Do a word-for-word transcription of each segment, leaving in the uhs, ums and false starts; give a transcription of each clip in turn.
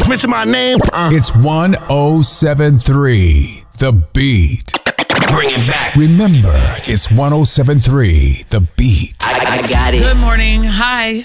Mention my name. Uh. It's one oh seven three, The Beat. Bring it back. Remember, it's one oh seven three, The Beat. I, I got it. Good morning. Hi.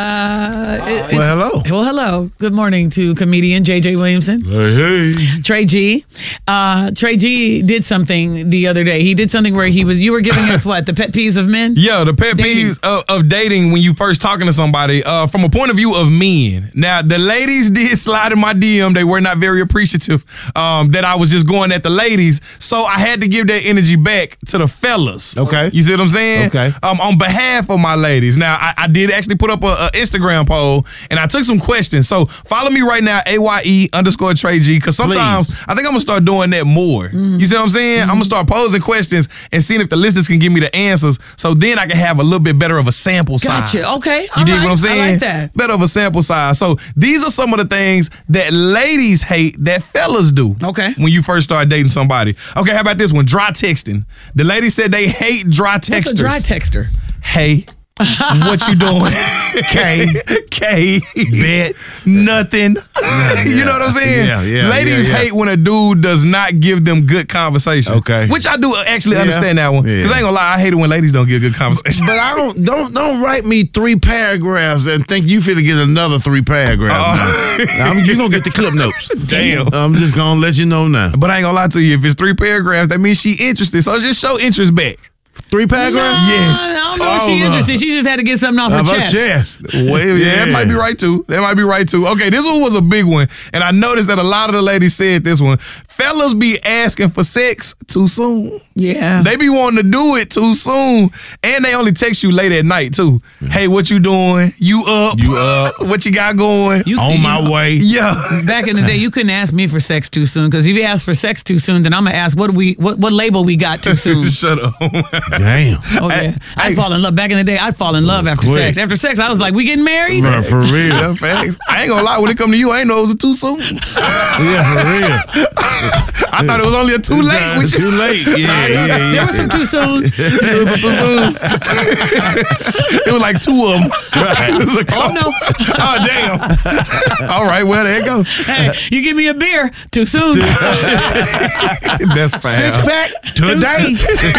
Uh, it, Well, hello. Well, hello. Good morning to comedian J J Williamson. Hey, hey. Trey G. Uh, Trey G did something the other day. He did something where he was, you were giving us what? The pet peeves of men? Yeah, the pet Dating. peeves of, of dating when you first talking to somebody uh, from a point of view of men. Now, the ladies did slide in my D M. They were not very appreciative um, that I was just going at the ladies. So I had to give that energy back to the fellas. Okay. You see what I'm saying? Okay. Um, on behalf of my ladies. Now, I, I did actually put up a, a Instagram poll, and I took some questions. So follow me right now, A Y E underscore Trey G, because sometimes Please. I think I'm going to start doing that more. You see what I'm saying? I'm going to start posing questions and seeing if the listeners can give me the answers, so then I can have a little bit better of a sample size. Gotcha. Okay. You All dig right. what I'm saying? I like that. Better of a sample size. So these are some of the things that ladies hate that fellas do. Okay. When you first start dating somebody. Okay, how about this one? Dry texting. The ladies said they hate dry texters. What's a dry texter? Hey, what you doing? K, K, bet, nothing. You know what I'm saying? Yeah, yeah, Ladies yeah, yeah. hate when a dude does not give them good conversation. Okay. Which I do actually Yeah. understand that one. Because Yeah. I ain't gonna lie, I hate it when ladies don't give good conversation. But I don't don't don't write me three paragraphs and think you finna get another three paragraphs. Uh-uh. now. I'm, you gonna get the clip notes. Damn. I'm just gonna let you know now. But I ain't gonna lie to you, if it's three paragraphs, that means she interested. So just show interest back. Three paragraphs? Yes. I don't know if Oh, she's no. interested. She just had to get something off her Of her chest. chest. Well, yeah, that might be right too. That might be right too. Okay, this one was a big one, and I noticed that a lot of the ladies said this one. Fellas be asking for sex too soon. Yeah. They be wanting to do it too soon, and they only text you late at night too. Hey, what you doing? You up? You up? What you got going? You- On you my know, way. Yeah. Back in the day, you couldn't ask me for sex too soon, because if you ask for sex too soon, then I'm gonna ask what do we what, what label we got too soon. Shut up. Damn. Okay, I- I'd fall in love. Back in the day, I'd fall in love after Quick. sex. After sex, I was like, "We getting married?" Bro, for real. Yeah, facts. I ain't gonna lie. When it come to you, I ain't know it was too soon. Yeah, for real. I thought it was only a too late. It's with you. too late. Yeah, yeah, yeah. There was some too soon. It was a too soon. It was like two of them. Right. It was a Oh couple. no! Oh, damn. All right, well, there you go. Hey, you give me a beer too soon. That's foul. Six pack today.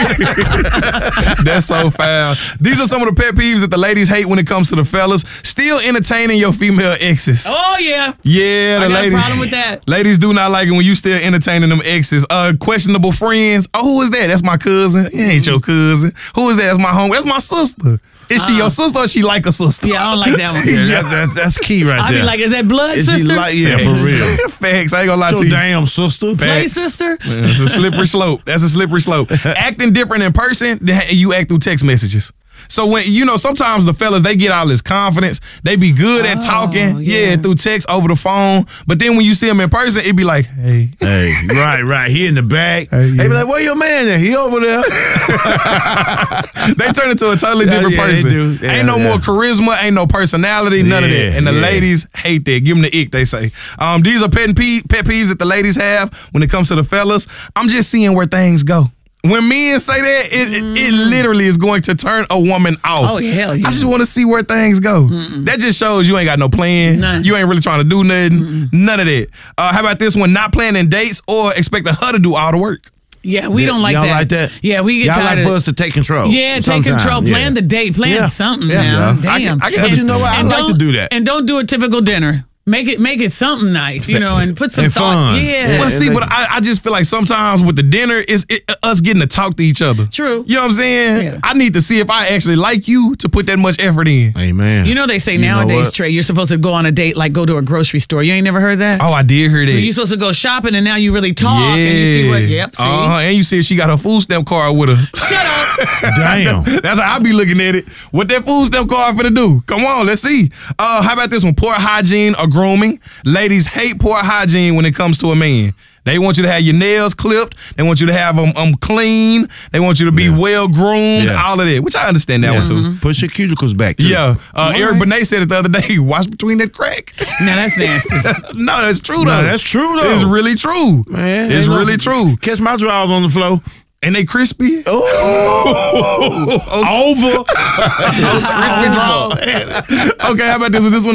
That's so foul. These are some of the pet peeves that the ladies hate when it comes to the fellas. Still entertaining your female exes. Oh yeah. Yeah, the I got a ladies. problem with that. Ladies do not like it when you still entertaining them exes. Uh, questionable friends. Oh, who is that? That's my cousin. It ain't your cousin. Who is that? That's my home. That's my sister. Is she your sister or she like a sister? Yeah, I don't like that one. Yeah, that, that, that's key right I there. be like, is that blood Is sister? she like, yeah, for real. Facts. I ain't gonna lie Your to you. damn sister. Play Facts. sister? Yeah, it's a slippery slope. That's a slippery slope. Acting different in person than you act through text messages. So when, you know, sometimes the fellas, they get all this confidence. They be good at Oh, talking, yeah. yeah. through text, over the phone. But then when you see them in person, it be like, hey. Hey, right, right. He in the back. Hey, They yeah. be like, where your man at? He over there. They turn into a totally Yeah, different yeah, they person. do. Yeah, ain't no yeah. more charisma, ain't no personality, none of Yeah, that. And the yeah. ladies hate that. Give them the ick, they say. Um, these are pet, pe- pet peeves that the ladies have when it comes to the fellas. I'm just seeing where things go. When men say that, it, it it literally is going to turn a woman off. Oh, hell yeah. I just want to see where things go. That just shows you ain't got no plan. None. You ain't really trying to do nothing. None of that. Uh, how about this one? Not planning dates or expecting her to do all the work. Yeah, we Yeah, don't like y'all that. like that? Yeah, we get Y'all tired like for of us to take control. Yeah, take sometime, control. yeah. Plan the date. Plan Yeah. something Yeah. now. Yeah. I Damn. can- I can And- But you know what? I and like to don't- do that. And don't do a typical dinner. Make it make it something nice, you know, and put some And thought. fun. Yeah. Yeah. Well, see, and but I, I just feel like sometimes with the dinner, it's it, us getting to talk to each other. True. You know what I'm saying? Yeah. I need to see if I actually like you to put that much effort in. Hey, man. You know they say You know nowadays, what? Trey, you're supposed to go on a date, like go to a grocery store. You ain't never heard that? Oh, I did hear that. You're supposed to go shopping and now you really talk yeah. and you see what, yep, see? Uh-huh. And you see if she got her food stamp card with her. Shut up. Damn. That's how I be looking at it. What that food stamp card finna do? Come on, let's see. Uh, how about this one? Poor hygiene or grooming. Ladies hate poor hygiene when it comes to a man. They want you to have your nails clipped. They want you to have them um, clean. They want you to be Yeah. well groomed. Yeah. All of that, which I understand that Yeah. one too. Mm-hmm. Push your cuticles back, too. Yeah, uh, Eric right. Benet said it the other day. Watch between that crack. Now that's nasty. No, that's true though. No, that's true, though. It's really true. Man, it's ain't no- really true. Catch my drawers on the floor. And they crispy. Oh, over. Crispy draw. Okay, how about this one? This one